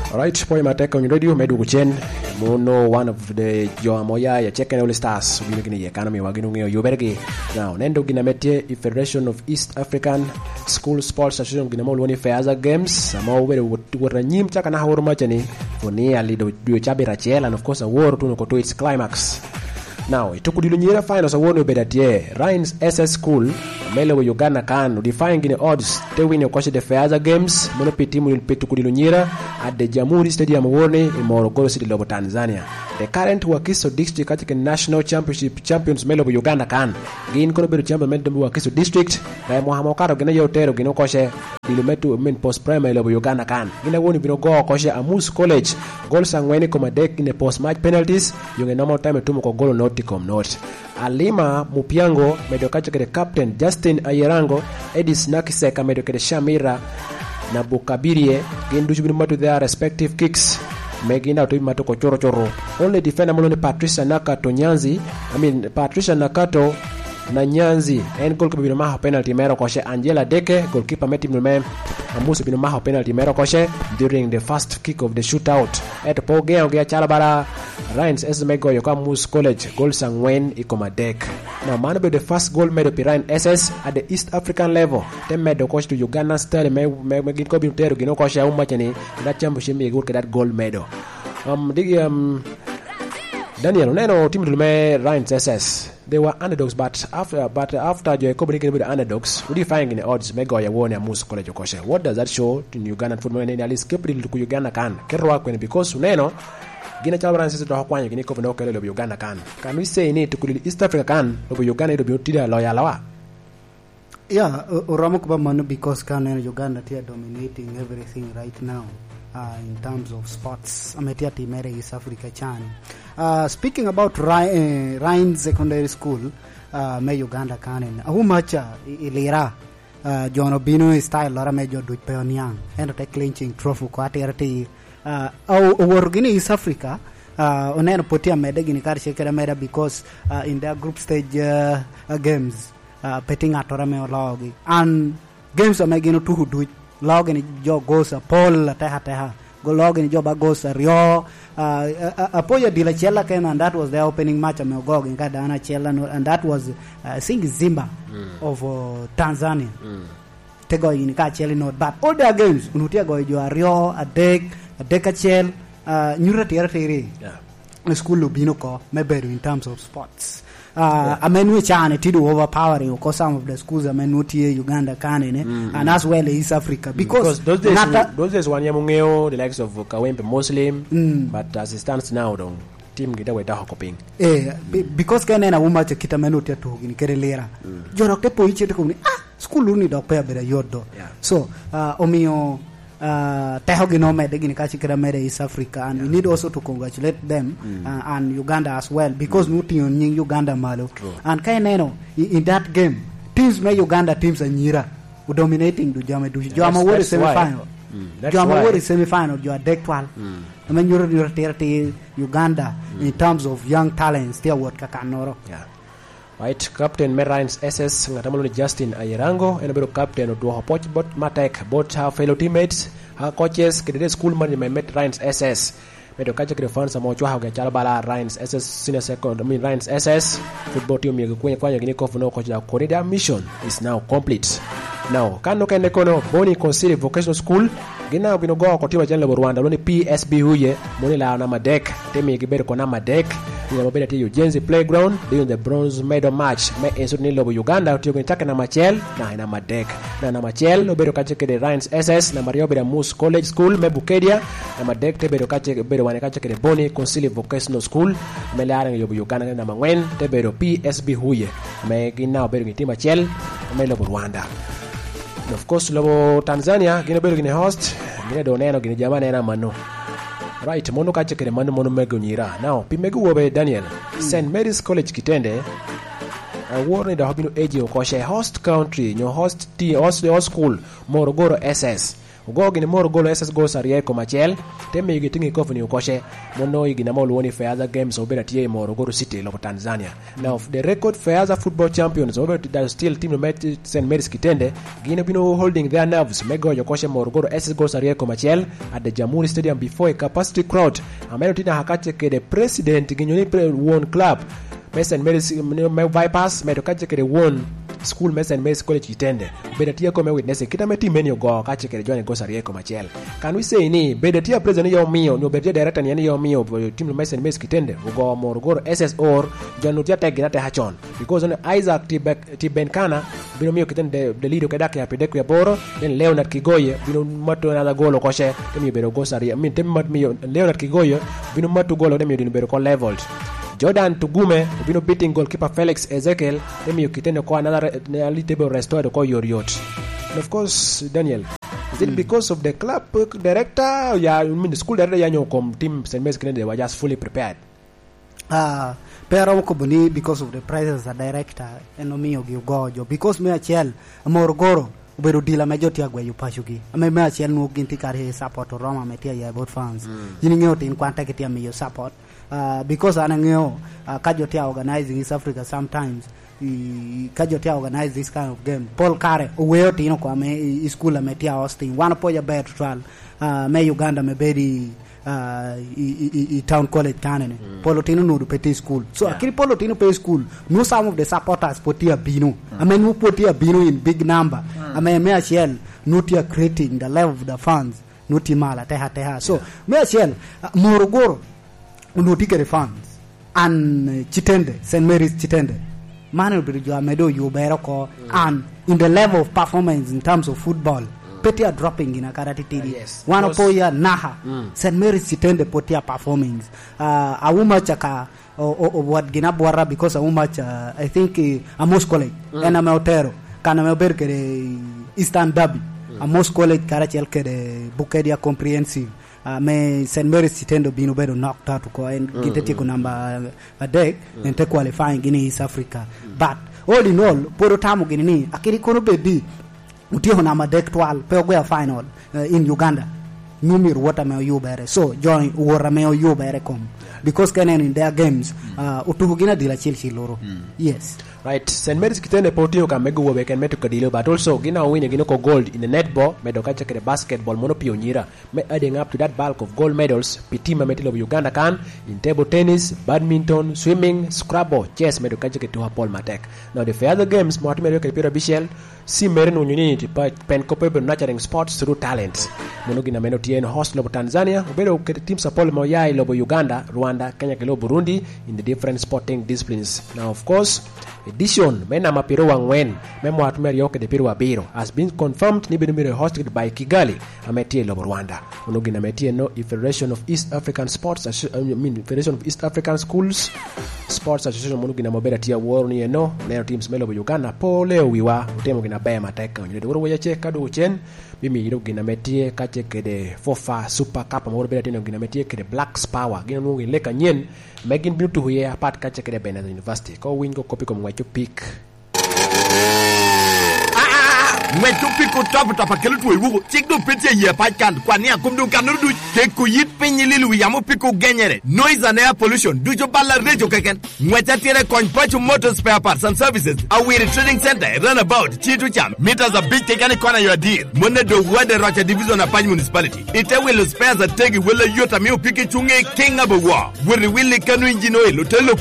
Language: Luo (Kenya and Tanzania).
Alright, poe mateka on radio medu kuchen mono one of the Joamoya ya check All Stars wini economy waginu ngeo yobergi. Now nendo gina metie Federation of East African School Sports Association gina molo ni Faza Games ama were nyim chaka na hawro machani foni ali do chabe rachel and of course a war to no to its climax. Now itukudilunyira finals awone bedatie Rhines SS School mele wa Uganda kan defying in odds te win okoshe the Faza Games mono petimu ilpetukudilunyira at the Jamhuri Stadium wone in Morogoro City lobo Tanzania. The current Wakiso District katika National Championship champions mele wa Uganda kan gin kono bedo champion mele wa Wakiso District na Mohamokaro gina yotero gino koshe dilumetu men post primary wa Uganda kan gina woni bino go koshe Amus College goal sangweni koma deck in the post match penalties yonge normal time tumo ko goal noticom not Alima Mupiango medo katika the captain Justin Ayerango Edis Nakiseka medo kede Shamira na Bukabirie ginduju bino matu their respective kicks megina to mato ko choro only defender molone Patricia Nakato na Nyanzi en goalkeeper bino maho penalty mero koshe Angela Deke goalkeeper meti bino Amusu bino maho penalty mero koshe during the first kick of the shootout at pogeo gya chalabara Rhines Esmego yoka Mus College goal sangwen ikoma Dek. Now man be the first goal medal Rhine SS at the East African level them medal coach to Uganda style me ko bino tero gino koshe umachani that championship me go that gold medal Daniel Neno team me Rhines SS they were underdogs but after Jacob Nick with the underdogs what do you find in the odds mego ya won ya Mus College koshe what does that show to Ugandan football in at least keep to Uganda kan kerwa kwen because Neno gina chalabran sisi to hakwanya gini ko no kele lo Uganda kan we say ni to East Africa kan lo Uganda do tida loyalawa yeah uramukuba manu because kan Uganda tia dominating everything right now in terms of sports ametia timere East Africa chan speaking about Rhines Secondary School me Uganda kanen ahumacha ilira John Obino style lora mejo do peoniang and take clinching trophy ko aterti worgini East Africa oneno potia mede gini kar shekera meda because in their group stage games petting atorame logi and games amegino tu do login jo goes Paul teha go login jo ba goes Rio apoya dila chela ken and that was the opening match am go in Kadana chela and that was Sing Zimba of Tanzania tego in ka chela not but all their games unutia go jo Rio Dekachel nyura tiere school lubino ko meberu in terms of sports amenwe chane tidu overpowering because some of the schools amenutie Uganda kanene and as well East Africa because those days wanyamungeo the likes of Kawempe Muslim but as it stands now don't team gida weda hokoping because kanena uma chekita menutia tu ni kerelera joro kepo ichete ko school uni do pe bere yodo so omio tehogino mede gini kachikira mede East Africa and we need also to congratulate them and Uganda as well because nuti on Uganda malo and kaineno in that game teams me Uganda teams anyira dominating do jama wori semi-final jama wori semi-final jo adectual amen yoro terate Uganda in terms of young talents there what kakanoro right captain Rhines SS ngatamalo Justin Ayerango and bero captain of Hopot but Matek both our fellow teammates our coaches kidede school management met Rhines SS medo kaje kire fans mo chwa ga chalabala Rhines SS senior second Rhines SS football team yego kwanya gini kofu no coach da corridor mission is now complete now kano kende kono Boni Consider Vocational School gina bino go ko tiwa janle Rwanda loni PSB huye moni la na Madek temi gibere ko na Madek ya mabeda ti Ujenzi Playground during the bronze medal match me insuni lobo Uganda tiyo gitaka na Machel na Madek na Machel lobero kache kede Rhines SS na Mario Beda Mus College School me Bukedia na Madek te bero kache bero wane kache kede Boni Consider Vocational School me la yobo Uganda na Mangwen te bero PSB huye me gina bero ngiti Machel me lobo Rwanda. Of course lobo Tanzania gina bero gine host gine do neno gine jamane na mano right mono kache kere mano mego nyira now pimegu wobe Daniel St Mary's College Kitende warni da hobino eji okoshe host country nyo host school Morogoro SS ugogi ni Morogoro SS go sarie komachel teme yugi tingi kofu ni ukoshe mono yugi na molu woni Fayaza Games obera tie Morogoro City lobo Tanzania. Now the record Fayaza football champions over that still team United St. Mary's Kitende gine bino holding their nerves mego yokoshe Morogoro SS go sarie komachel at the Jamhuri Stadium before a capacity crowd amelo tina hakache ke the president ginyoni won club St. Mary's Vipers medokache ke the won school St. Mary's College Kitende bedatia kome witness kita meti menyo go kache ke join go sarie komachel. Can we say ni bedatia president yo mio no bedatia director ni yo mio team St. Mary's Kitende ugo Morogoro SSR janutia teginate hachon because on Isaac Tibenkana bino mio Kitende the leader kedake apedeko ya boro then Leonard Kigoye bino mato na golo koshe temi bero go sarie min temi mat mio Leonard Kigoye bino mato golo temi dino bero ko leveled Jordan Tugume bino beating goalkeeper Felix Ezekiel temi Kitende ko another table restored ko Yoriot. And of course Daniel, is it because of the club director the school director yanyo kom team St. Mary's Kitende were just fully prepared? Pero kubuni because of the presence of the director enomio giugojo because me achiel Morogoro ubero dila majoti agwe yupashugi me achiel no ginti kare support Roma metia ya about fans yiningeo tin kwanta ketia me support because anangeo kajotia organizing East Africa sometimes kajotia organize this kind of game Paul Kare uweo tino kwa me school ametia hosting one poja bet trial me Uganda me bedi town college kanene Polotino no Petit school so akiri Polotino Petit school no some of the supporters potia bino I mean who potia bino in big number I mean me ashel notia creating the level of the fans noti mala teha so me ashel Morogoro unotikere fans and Chitende St. Mary's Chitende Manuel Bridjo Amedo Yuberoko and in the level of performance in terms of football Petia dropping in a karate TV. Yes. One poya naha. St. Mary's Chitende potia performance. Awuma chaka or what ginabwara because awuma I think Amos College and Ameotero kana meberke Eastern Derby. Amos College karachel ke Bukedia comprehensive. Me St. Mary's Chitende bino bedo knocked out ko and giteti ko number a day and te qualifying in East Africa. But all in all poro tamu gini akiri kono bedi utio na madek twal peogwe final in Uganda numir wata me yubere so join wora me yubere kom because kenen in their games utugina dila Chelsea loro yes right St. Mary's Kitende potio ka mego wobe ken meto kadilo but also gina win gina ko gold in the netball medo ka cheke basketball mono pionira me adding up to that bulk of gold medals pitima metilo of Uganda can in table tennis badminton swimming scrabble chess medo ka cheke to Paul Matek. Now the other games mo atimero ka Pira Bichel si mereno unity pen capable nurturing sports through talent mono gina meno tien host lobo Tanzania ubedo ke team support mo yai lobo Uganda Rwanda Kenya ke lobo Burundi in the different sporting disciplines. Now of course edition mena mapiro wangwen memo atumeri yoke de piro wabiro has been confirmed ni bidumire hosted by Kigali ametie lobo Rwanda mono gina metie no Federation of East African Sports Federation of East African Schools Sports Association mono gina mobera tia warni no leo teams melo Uganda pole wiwa utemo gina baya mateka nyide woro yache kado uchen bimi yiro gina metie kache kede fofa super cup moro bera tino gina metie kede Black Power gina nungi leka nyen megin binutu huye apat kache kede Benedict University ko wingo kopi ko mwacho pick Mwetu piko tapa kelu tuwe wugo Chikdo pete ye patkan Kwa niya kumdu kanurdu Keku yit pinyi lilu yamu piko genyere Noise and air pollution Dujo bala rejo keken Mweta tire Konpachu Motor Spare Parts and Services Awiri Trading Center Runabout Chitu Cham Meters a big kekani kwana your deal Mwene do wade Racha Division of Panj Municipality Ite wile spares a tegi wile yota miu piki chunge King Abawa Wiri wili kanu injino Lutelo